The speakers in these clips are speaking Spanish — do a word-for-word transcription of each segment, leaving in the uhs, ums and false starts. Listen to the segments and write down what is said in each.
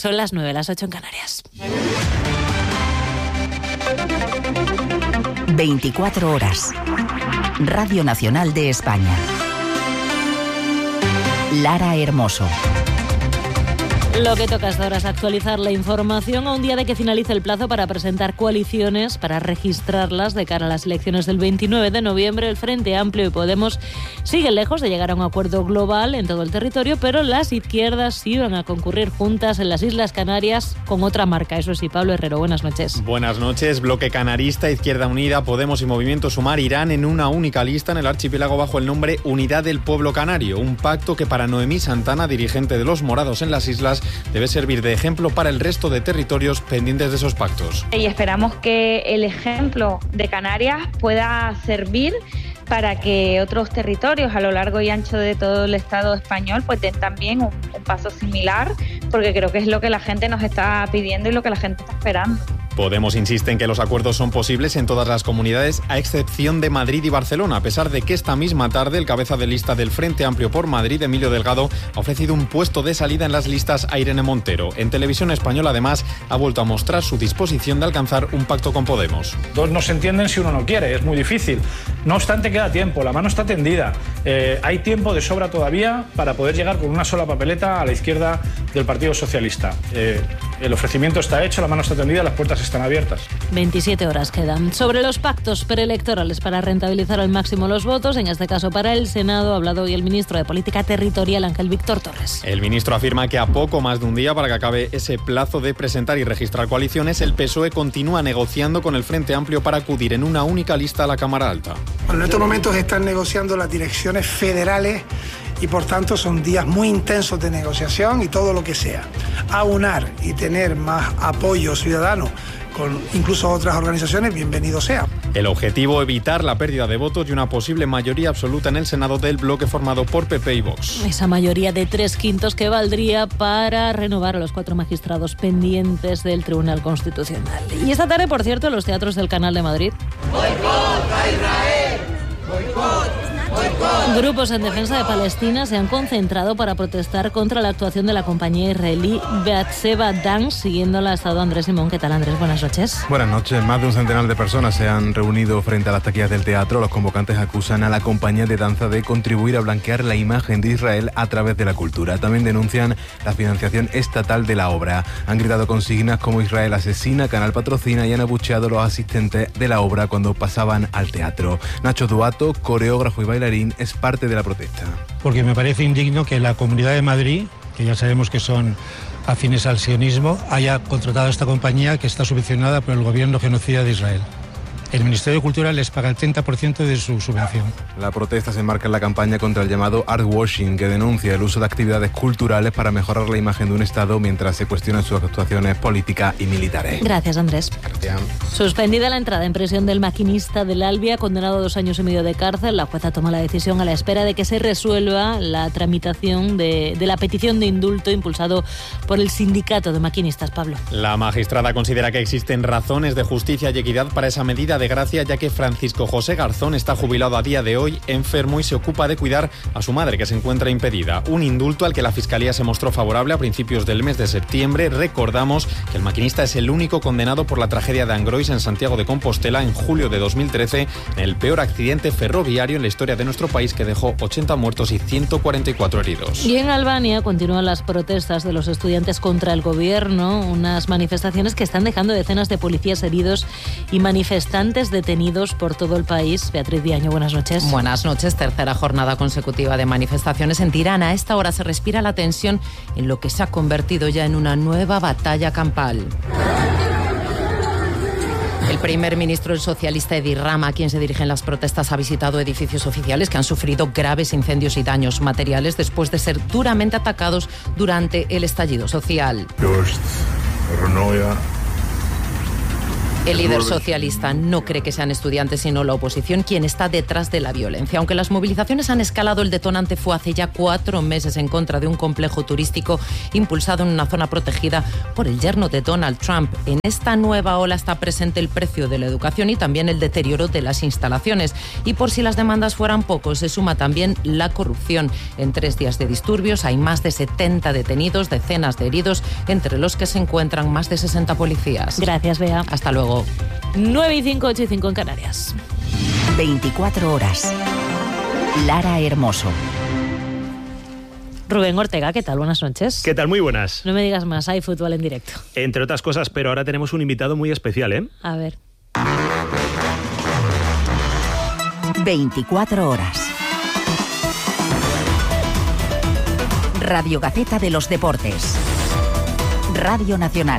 Son las nueve, las ocho en Canarias. veinticuatro horas. Radio Nacional de España. Lara Hermoso. Lo que toca hasta ahora es actualizar la información a un día de que finalice el plazo para presentar coaliciones, para registrarlas de cara a las elecciones del veintinueve de noviembre. El Frente Amplio y Podemos siguen lejos de llegar a un acuerdo global en todo el territorio, pero las izquierdas sí van a concurrir juntas en las Islas Canarias con otra marca. Eso sí, Pablo Herrero, buenas noches. Buenas noches. Bloque canarista, Izquierda Unida, Podemos y Movimiento Sumar irán en una única lista en el archipiélago bajo el nombre Unidad del Pueblo Canario, un pacto que para Noemí Santana, dirigente de los morados en las islas, debe servir de ejemplo para el resto de territorios pendientes de esos pactos. Y esperamos que el ejemplo de Canarias pueda servir para que otros territorios a lo largo y ancho de todo el Estado español pues den también un, un paso similar, porque creo que es lo que la gente nos está pidiendo y lo que la gente está esperando. Podemos insiste en que los acuerdos son posibles en todas las comunidades, a excepción de Madrid y Barcelona, a pesar de que esta misma tarde el cabeza de lista del Frente Amplio por Madrid, Emilio Delgado, ha ofrecido un puesto de salida en las listas a Irene Montero. En Televisión Española, además, ha vuelto a mostrar su disposición de alcanzar un pacto con Podemos. Dos no se entienden si uno no quiere, es muy difícil. No obstante, queda tiempo, la mano está tendida. Eh, hay tiempo de sobra todavía para poder llegar con una sola papeleta a la izquierda del Partido Socialista. Eh, el ofrecimiento está hecho, la mano está tendida, las puertas están abiertas. veintisiete horas quedan. Sobre los pactos preelectorales para rentabilizar al máximo los votos, en este caso para el Senado, ha hablado hoy el ministro de Política Territorial, Ángel Víctor Torres. El ministro afirma que a poco más de un día para que acabe ese plazo de presentar y registrar coaliciones, el P S O E continúa negociando con el Frente Amplio para acudir en una única lista a la Cámara Alta. Bueno, en estos momentos están negociando las direcciones federales y por tanto son días muy intensos de negociación y todo lo que sea. Aunar y tener más apoyo ciudadano con incluso otras organizaciones, bienvenido sea. El objetivo, evitar la pérdida de votos y una posible mayoría absoluta en el Senado del bloque formado por P P y Vox. Esa mayoría de tres quintos que valdría para renovar a los cuatro magistrados pendientes del Tribunal Constitucional. Y esta tarde, por cierto, los teatros del Canal de Madrid. ¡Boicot a Israel! ¡Boicot! Grupos en defensa de Palestina se han concentrado para protestar contra la actuación de la compañía israelí Beatzeba Dance, siguiendo ha estado Andrés Simón. ¿Qué tal, Andrés? Buenas noches. Buenas noches. Más de un centenar de personas se han reunido frente a las taquillas del teatro. Los convocantes acusan a la compañía de danza de contribuir a blanquear la imagen de Israel a través de la cultura. También denuncian la financiación estatal de la obra. Han gritado consignas como Israel asesina, Canal patrocina, y han abucheado a los asistentes de la obra cuando pasaban al teatro. Nacho Duato, coreógrafo y bailarín, es parte de la protesta. Porque me parece indigno que la Comunidad de Madrid, que ya sabemos que son afines al sionismo, haya contratado a esta compañía que está subvencionada por el gobierno genocida de Israel. El Ministerio de Cultura les paga el treinta por ciento de su subvención. La protesta se enmarca en la campaña contra el llamado artwashing, que denuncia el uso de actividades culturales para mejorar la imagen de un Estado mientras se cuestionan sus actuaciones políticas y militares. Gracias, Andrés. Gracias. Suspendida la entrada en prisión del maquinista del Albia, condenado a dos años y medio de cárcel, la jueza toma la decisión a la espera de que se resuelva la tramitación de, de la petición de indulto impulsado por el sindicato de maquinistas. Pablo. La magistrada considera que existen razones de justicia y equidad para esa medida de gracia, ya que Francisco José Garzón está jubilado a día de hoy, enfermo, y se ocupa de cuidar a su madre, que se encuentra impedida. Un indulto al que la Fiscalía se mostró favorable a principios del mes de septiembre. Recordamos que el maquinista es el único condenado por la tragedia de Angrois en Santiago de Compostela en julio de dos mil trece, en el peor accidente ferroviario en la historia de nuestro país, que dejó ochenta muertos y ciento cuarenta y cuatro heridos. Y en Albania continúan las protestas de los estudiantes contra el gobierno, unas manifestaciones que están dejando decenas de policías heridos y manifestantes detenidos por todo el país. Beatriz Viaño, buenas noches. Buenas noches. Tercera jornada consecutiva de manifestaciones en Tirana. A esta hora se respira la tensión en lo que se ha convertido ya en una nueva batalla campal. El primer ministro, el socialista Edi Rama, a quien se dirigen las protestas, ha visitado edificios oficiales que han sufrido graves incendios y daños materiales después de ser duramente atacados durante el estallido social. El líder socialista no cree que sean estudiantes sino la oposición quien está detrás de la violencia. Aunque las movilizaciones han escalado, el detonante fue hace ya cuatro meses en contra de un complejo turístico impulsado en una zona protegida por el yerno de Donald Trump. En esta nueva ola está presente el precio de la educación y también el deterioro de las instalaciones. Y por si las demandas fueran pocos, se suma también la corrupción. En tres días de disturbios hay más de setenta detenidos, decenas de heridos, entre los que se encuentran más de sesenta policías. Gracias, Bea. Hasta luego. nueve y cinco, ocho y cinco en Canarias. veinticuatro horas. Lara Hermoso. Rubén Ortega, ¿qué tal? Buenas noches. ¿Qué tal? Muy buenas. No me digas más, hay fútbol en directo. Entre otras cosas, pero ahora tenemos un invitado muy especial, ¿eh? A ver. veinticuatro horas. Radio Gaceta de los Deportes. Radio Nacional.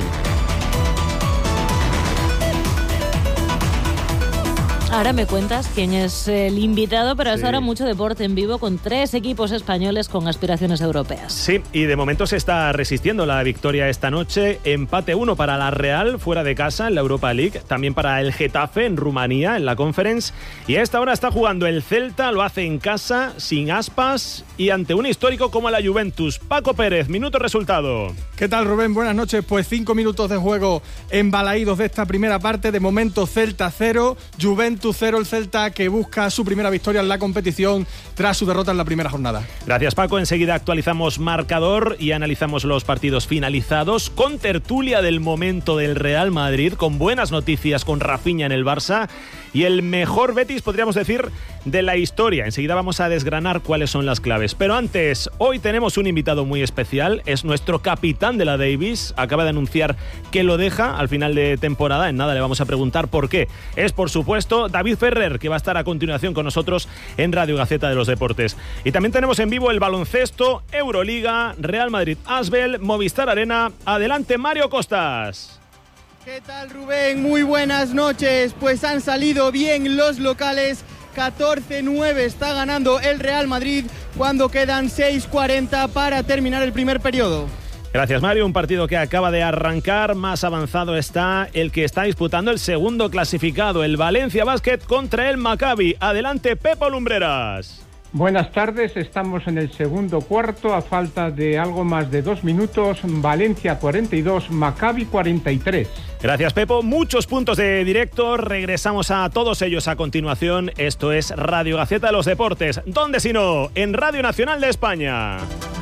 Ahora me cuentas quién es el invitado, pero hasta Sí. ahora mucho deporte en vivo con tres equipos españoles con aspiraciones europeas. Sí, y de momento se está resistiendo la victoria esta noche. Empate uno para la Real, fuera de casa, en la Europa League. También para el Getafe, en Rumanía, en la Conference. Y a esta hora está jugando el Celta, lo hace en casa, sin Aspas, y ante un histórico como la Juventus. Paco Pérez, minuto resultado. ¿Qué tal, Rubén? Buenas noches. Pues cinco minutos de juego embalaídos de esta primera parte. De momento, Celta cero, Juventus cero, el Celta que busca su primera victoria en la competición tras su derrota en la primera jornada. Gracias, Paco. Enseguida actualizamos marcador y analizamos los partidos finalizados con tertulia del momento del Real Madrid, con buenas noticias con Rafinha en el Barça y el mejor Betis, podríamos decir, de la historia. Enseguida vamos a desgranar cuáles son las claves. Pero antes, hoy tenemos un invitado muy especial. Es nuestro capitán de la Davis. Acaba de anunciar que lo deja al final de temporada. En nada le vamos a preguntar por qué. Es, por supuesto, David Ferrer, que va a estar a continuación con nosotros en Radio Gaceta de los Deportes. Y también tenemos en vivo el baloncesto, Euroliga, Real Madrid, Asbel, Movistar Arena. Adelante, Mario Costas. ¿Qué tal, Rubén? Muy buenas noches. Pues han salido bien los locales. catorce nueve está ganando el Real Madrid cuando quedan seis cuarenta para terminar el primer periodo. Gracias, Mario. Un partido que acaba de arrancar. Más avanzado está el que está disputando el segundo clasificado, el Valencia Basket contra el Maccabi. Adelante, Pepo Lumbreras. Buenas tardes, estamos en el segundo cuarto a falta de algo más de dos minutos. Valencia cuarenta y dos, Maccabi cuarenta y tres. Gracias, Pepo. Muchos puntos de directo. Regresamos a todos ellos a continuación. Esto es Radio Gaceta de los Deportes. ¿Dónde si no? En Radio Nacional de España.